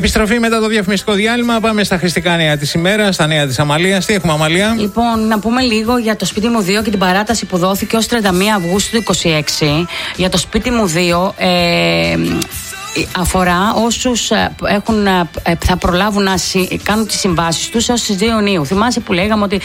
Επιστροφή μετά το διαφημιστικό διάλειμμα. Πάμε στα χρηστικά νέα της ημέρας, στα νέα της Αμαλίας. Τι έχουμε, Αμαλία? Λοιπόν, να πούμε λίγο για το σπίτι μου 2 και την παράταση που δόθηκε ως 31 Αυγούστου του 2026. Για το σπίτι μου 2, αφορά όσους θα προλάβουν να κάνουν τις συμβάσεις τους έως τις 2 Ιουνίου. Θυμάσαι που λέγαμε ότι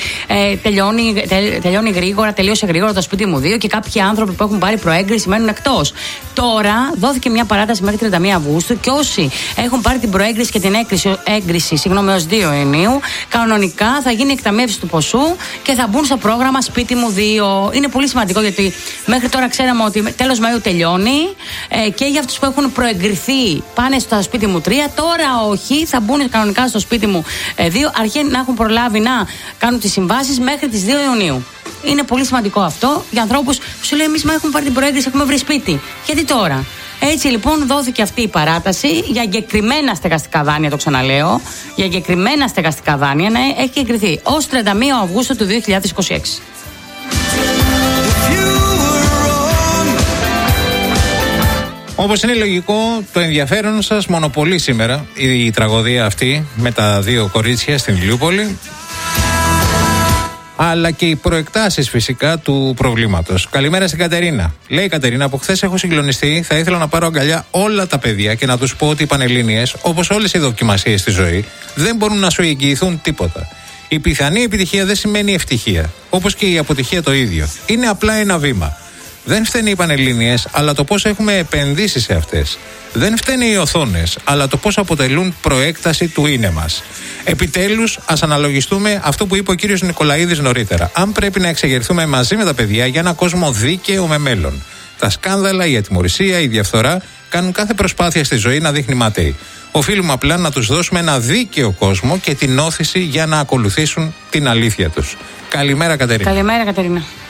τελείωσε γρήγορα το σπίτι μου 2 και κάποιοι άνθρωποι που έχουν πάρει προέγκριση μένουν εκτός. Τώρα δόθηκε μια παράταση μέχρι 31 Αυγούστου και όσοι έχουν πάρει την προέγκριση και την έγκριση έως 2 Ιουνίου, κανονικά θα γίνει εκταμείευση του ποσού και θα μπουν στο πρόγραμμα σπίτι μου 2. Είναι πολύ σημαντικό γιατί μέχρι τώρα ξέραμε ότι τέλος Μαΐου τελειώνει και για αυτούς που έχουν προεγκριθεί πάνε στο σπίτι μου 3, τώρα όχι, θα μπουν κανονικά στο σπίτι μου 2, αρχή να έχουν προλάβει να κάνουν τις συμβάσεις μέχρι τις 2 Ιουνίου. Είναι πολύ σημαντικό αυτό για ανθρώπους που σου λέει εμείς έχουμε πάρει την προέγκριση, έχουμε βρει σπίτι. Γιατί τώρα? Έτσι λοιπόν δόθηκε αυτή η παράταση για εγκεκριμένα στεγαστικά δάνεια, το ξαναλέω, για εγκεκριμένα στεγαστικά δάνεια να έχει εγκριθεί ως 31 Αυγούστου του 2026. Όπως είναι λογικό, το ενδιαφέρον σας μονοπολεί σήμερα η τραγωδία αυτή με τα 2 κορίτσια στην Ηλιούπολη, αλλά και οι προεκτάσεις φυσικά του προβλήματος. Καλημέρα στην Κατερίνα. Λέει η Κατερίνα: από χθες έχω συγκλονιστεί. Θα ήθελα να πάρω αγκαλιά όλα τα παιδιά και να τους πω ότι οι Πανελλήνιες, όπως όλες οι δοκιμασίες στη ζωή, δεν μπορούν να σου εγγυηθούν τίποτα. Η πιθανή επιτυχία δεν σημαίνει ευτυχία. Όπως και η αποτυχία το ίδιο. Είναι απλά ένα βήμα. Δεν φταίνε οι Πανελλήνιες, αλλά το πώς έχουμε επενδύσει σε αυτές. Δεν φταίνε οι οθόνες, αλλά το πώς αποτελούν προέκταση του είναι μας. Επιτέλους, ας αναλογιστούμε αυτό που είπε ο κύριος Νικολαίδης νωρίτερα. Αν πρέπει να εξεγερθούμε μαζί με τα παιδιά για ένα κόσμο δίκαιο με μέλλον. Τα σκάνδαλα, η ατιμωρησία, η διαφθορά κάνουν κάθε προσπάθεια στη ζωή να δείχνει ματέοι. Οφείλουμε απλά να τους δώσουμε ένα δίκαιο κόσμο και την όθηση για να ακολουθήσουν την αλήθεια τους. Καλημέρα, Κατερίνα. Καλημέρα, Κατερίνα.